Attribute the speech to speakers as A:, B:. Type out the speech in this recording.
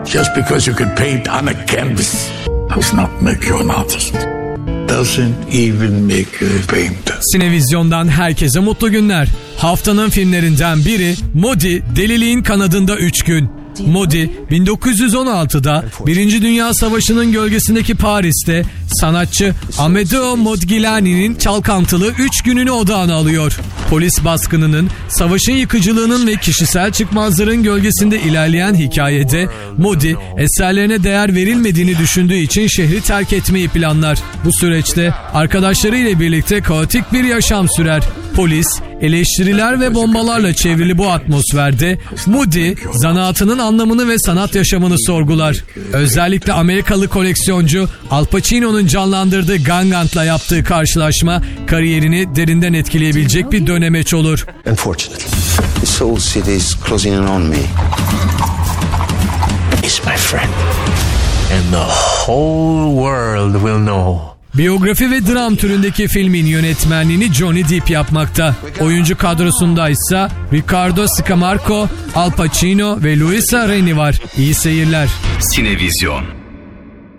A: Just because you can paint on a canvas does not make you an artist. Doesn't even make you a painter.
B: Sinevizyon'dan herkese mutlu günler. Haftanın filmlerinden biri Modi, Deliliğin Kanadında 3 Gün. Modi, 1916'da 1. Dünya Savaşı'nın gölgesindeki Paris'te sanatçı Amedeo Modigliani'nin çalkantılı 3 gününü odağına alıyor. Polis baskınının, savaşın yıkıcılığının ve kişisel çıkmazların gölgesinde ilerleyen hikayede Modi, eserlerine değer verilmediğini düşündüğü için şehri terk etmeyi planlar. Bu süreçte arkadaşlarıyla birlikte kaotik bir yaşam sürer. Polis, eleştiriler ve bombalarla çevrili bu atmosferde Modi, zanaatının anlamını ve sanat yaşamını sorgular. Özellikle Amerikalı koleksiyoncu Al Pacino'nun canlandırdığı Gangant'la yaptığı karşılaşma kariyerini derinden etkileyebilecek bir dönemeç olur.
C: Unfortunately, this whole city is closing in on me.
D: He's my friend. And the whole world will know.
B: Biyografi ve dram türündeki filmin yönetmenliğini Johnny Depp yapmakta. Oyuncu kadrosunda ise Riccardo Scamarcio, Al Pacino ve Luisa Renny var. İyi seyirler.
E: Sinevizyon.